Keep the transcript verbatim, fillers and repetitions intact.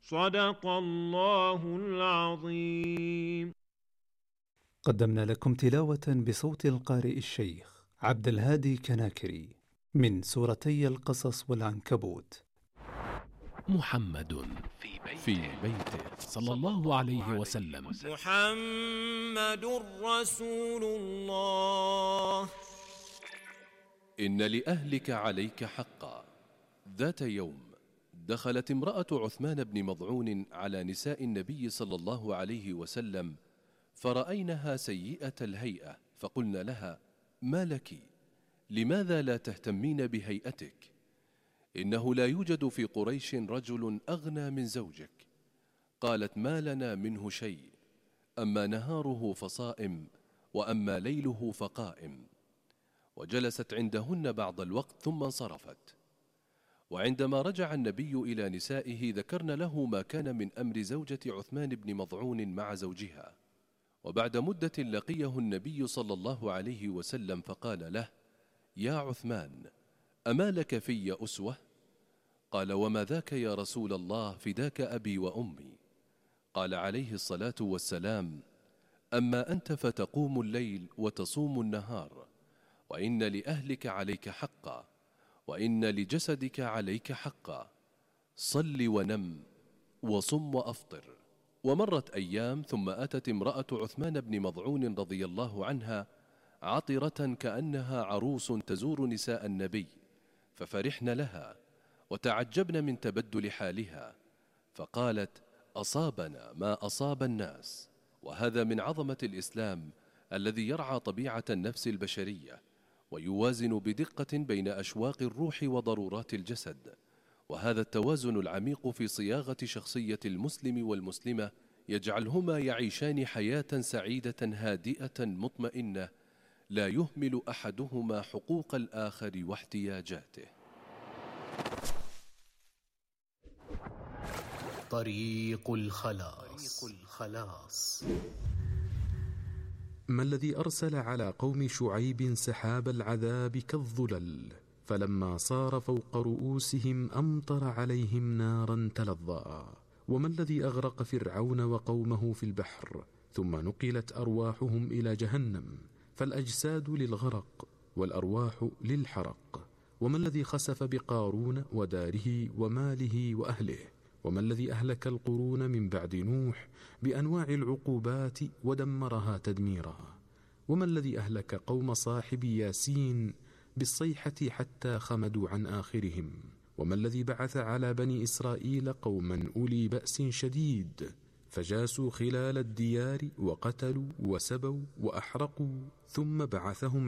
صدق الله العظيم. قدمنا لكم تلاوة بصوت القارئ الشيخ عبد الهادي كناكري من سورتي القصص والعنكبوت. محمد في بيته صلى الله عليه وسلم. محمد رسول الله. إن لأهلك عليك حقا. ذات يوم دخلت امرأة عثمان بن مضعون على نساء النبي صلى الله عليه وسلم فرأينها سيئة الهيئة، فقلن لها: ما لك؟ لماذا لا تهتمين بهيئتك؟ إنه لا يوجد في قريش رجل أغنى من زوجك. قالت: ما لنا منه شيء، أما نهاره فصائم وأما ليله فقائم. وجلست عندهن بعض الوقت ثم انصرفت. وعندما رجع النبي إلى نسائه ذكرن له ما كان من أمر زوجة عثمان بن مضعون مع زوجها. وبعد مدة لقيه النبي صلى الله عليه وسلم فقال له: يا عثمان، أما لك في أسوة؟ قال: وما ذاك يا رسول الله؟ فداك أبي وأمي. قال عليه الصلاة والسلام: أما أنت فتقوم الليل وتصوم النهار، وإن لأهلك عليك حقا، وإن لجسدك عليك حقا. صل ونم وصم وأفطر. ومرت أيام ثم أتت امرأة عثمان بن مضعون رضي الله عنها عطرة كأنها عروس تزور نساء النبي، ففرحن لها وتعجبن من تبدل حالها، فقالت: أصابنا ما أصاب الناس. وهذا من عظمة الإسلام الذي يرعى طبيعة النفس البشرية ويوازن بدقة بين أشواق الروح وضرورات الجسد. وهذا التوازن العميق في صياغة شخصية المسلم والمسلمة يجعلهما يعيشان حياة سعيدة هادئة مطمئنة لا يهمل أحدهما حقوق الآخر واحتياجاته. طريق الخلاص. طريق الخلاص. ما الذي أرسل على قوم شعيب سحاب العذاب كالظلل، فلما صار فوق رؤوسهم أمطر عليهم نارا تلظى؟ وما الذي أغرق فرعون وقومه في البحر ثم نقلت أرواحهم إلى جهنم، فالأجساد للغرق والأرواح للحرق؟ وما الذي خسف بقارون وداره وماله وأهله؟ وما الذي أهلك القرون من بعد نوح بأنواع العقوبات ودمرها تدميرا؟ وما الذي أهلك قوم صاحب ياسين بالصيحة حتى خمدوا عن آخرهم؟ وما الذي بعث على بني إسرائيل قوما أولي بأس شديد فجاسوا خلال الديار وقتلوا وسبوا وأحرقوا، ثم بعثهم